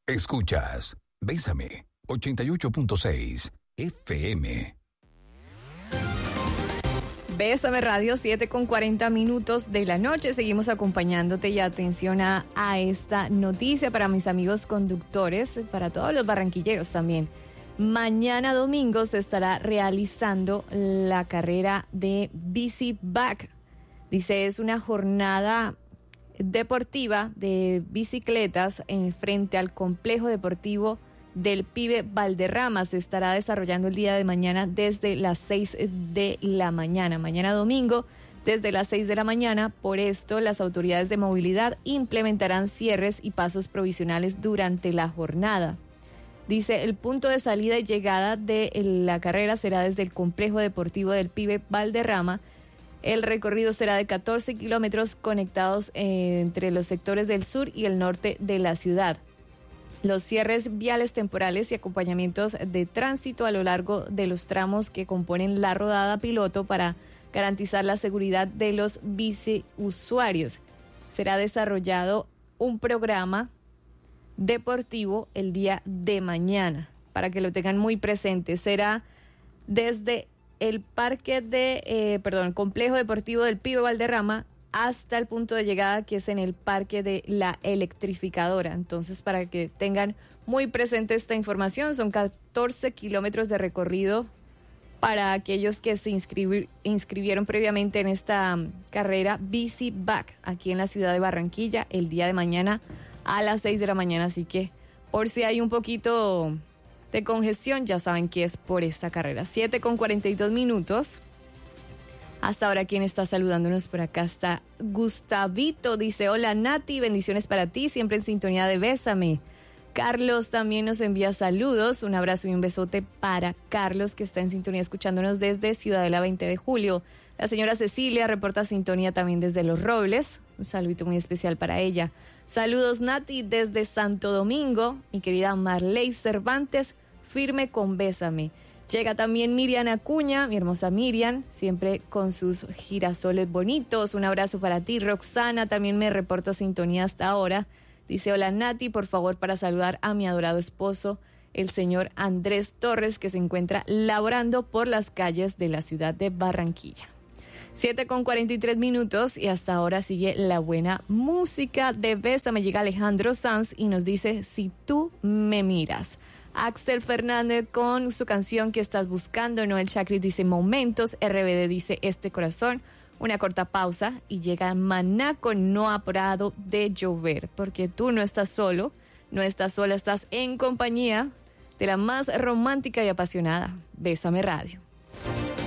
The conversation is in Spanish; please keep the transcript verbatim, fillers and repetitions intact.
Escuchas Bésame ochenta y ocho punto seis F M. Bésame Radio, siete con cuarenta minutos de la noche. Seguimos acompañándote y atención a, a esta noticia para mis amigos conductores, para todos los barranquilleros también. Mañana domingo se estará realizando la carrera de Bici Back. Dice, es una jornada deportiva de bicicletas en frente al complejo deportivo del Pibe Valderrama. Se estará desarrollando el día de mañana desde las seis de la mañana. Mañana domingo desde las seis de la mañana. Por esto, las autoridades de movilidad implementarán cierres y pasos provisionales durante la jornada. Dice, el punto de salida y llegada de la carrera será desde el complejo deportivo del Pibe Valderrama. El recorrido será de catorce kilómetros conectados eh, entre los sectores del sur y el norte de la ciudad. Los cierres viales temporales y acompañamientos de tránsito a lo largo de los tramos que componen la rodada piloto para garantizar la seguridad de los biciusuarios. Será desarrollado un programa deportivo el día de mañana, para que lo tengan muy presente. Será desde el parque de, eh, perdón, complejo deportivo del Pibe Valderrama hasta el punto de llegada, que es en el parque de la Electrificadora. Entonces, para que tengan muy presente esta información, son catorce kilómetros de recorrido para aquellos que se inscribi- inscribieron previamente en esta um, carrera Bici Back aquí en la ciudad de Barranquilla el día de mañana a las seis de la mañana. Así que por si hay un poquito de congestión, ya saben que es por esta carrera. siete con cuarenta y dos minutos. Hasta ahora, ¿quién está saludándonos por acá? Está Gustavito, dice, hola Nati, bendiciones para ti, siempre en sintonía de Bésame. Carlos también nos envía saludos, un abrazo y un besote para Carlos, que está en sintonía escuchándonos desde Ciudadela veinte de julio. La señora Cecilia reporta sintonía también desde Los Robles, un saludito muy especial para ella. Saludos Nati desde Santo Domingo, mi querida Marley Cervantes, firme con Bésame. Llega también Miriam Acuña, mi hermosa Miriam, siempre con sus girasoles bonitos. Un abrazo para ti. Roxana también me reporta sintonía hasta ahora. Dice, hola Nati, por favor para saludar a mi adorado esposo, el señor Andrés Torres, que se encuentra laborando por las calles de la ciudad de Barranquilla. siete con cuarenta y tres minutos y hasta ahora sigue la buena música de Bésame. Llega Alejandro Sanz y nos dice, si tú me miras. Axel Fernández con su canción que estás buscando. Noel Chacris dice momentos. R B D dice este corazón. Una corta pausa y llega Manaco, no ha parado de llover, porque tú no estás solo, no estás sola, estás en compañía de la más romántica y apasionada. Bésame Radio.